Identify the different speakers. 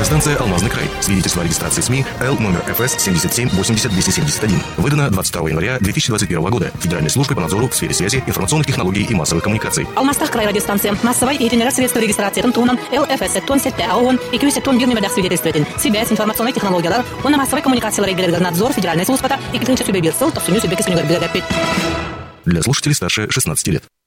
Speaker 1: Радиостанция «Алмазный край». Свидетельство о регистрации СМИ Л номер ФС 77 80 271. Выдано 22 января 2021 года Федеральной службой по надзору в сфере связи, информационных технологий и массовых коммуникаций.
Speaker 2: Алмастах край радиостанция. Массовой и средства регистрации тунтунан ЛФС тон сетте аон и кюсе тон бирный медах свидетельствует. Связь, информационные технологии, он на массовой коммуникации регулирует надзор Федеральной службы и клинча себе бирсел, то все нюсы беки с университета.
Speaker 1: Для слушателей старше 16 лет.